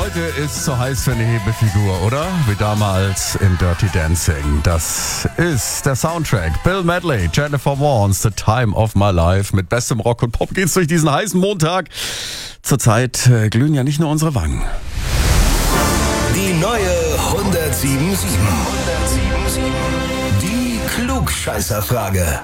Heute ist so heiß für eine Hebefigur, oder? Wie damals in Dirty Dancing. Das ist der Soundtrack. Bill Medley, Jennifer Warnes, The Time of My Life. Mit bestem Rock und Pop geht's durch diesen heißen Montag. Zurzeit glühen ja nicht nur unsere Wangen. Die neue 107.7. Die Klugscheißerfrage.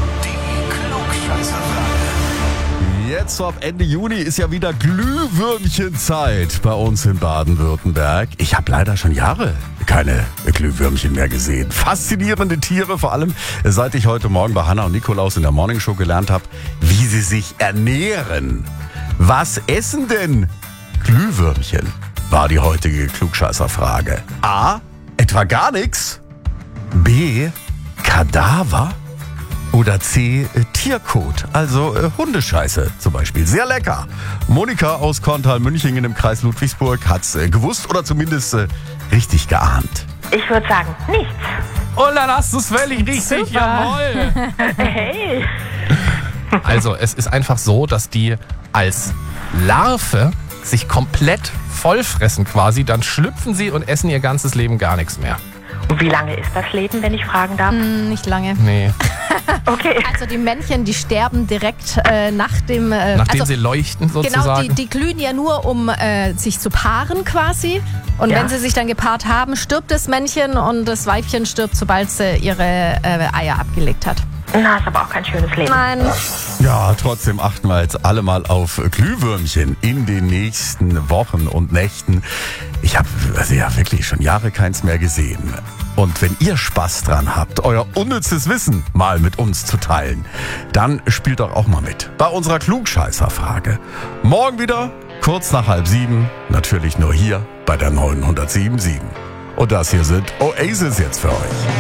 Jetzt so ab Ende Juni ist ja wieder Glühwürmchenzeit bei uns in Baden-Württemberg. Ich habe leider schon Jahre keine Glühwürmchen mehr gesehen. Faszinierende Tiere, vor allem seit ich heute Morgen bei Hannah und Nikolaus in der Morningshow gelernt habe, wie sie sich ernähren. Was essen denn Glühwürmchen? War die heutige Klugscheißerfrage. A. Etwa gar nichts. B. Kadaver. Oder C. Tierkot, also Hundescheiße zum Beispiel. Sehr lecker. Monika aus Korntal-Münchingen im Kreis Ludwigsburg hat's gewusst oder zumindest richtig geahnt. Ich würde sagen, nichts. Und dann hast du es völlig richtig, Super. Jawohl. Hey. Also es ist einfach so, dass die als Larve sich komplett vollfressen quasi, dann schlüpfen sie und essen ihr ganzes Leben gar nichts mehr. Und wie lange ist das Leben, wenn ich fragen darf? Nicht lange. Nee. Okay. Also die Männchen, die sterben direkt nach dem... Nachdem sie leuchten sozusagen. Genau, die glühen ja nur, um sich zu paaren quasi. Und Ja. wenn sie sich dann gepaart haben, stirbt das Männchen und das Weibchen stirbt, sobald sie ihre Eier abgelegt hat. Na, ist aber auch kein schönes Leben. Nein. Ja, trotzdem achten wir jetzt alle mal auf Glühwürmchen in den nächsten Wochen und Nächten. Ich habe ja wirklich schon Jahre keins mehr gesehen. Und wenn ihr Spaß dran habt, euer unnützes Wissen mal mit uns zu teilen, dann spielt doch auch mal mit bei unserer Klugscheißerfrage. Morgen wieder, kurz nach 6:30, natürlich nur hier bei der 907.7. Und das hier sind Oasis jetzt für euch.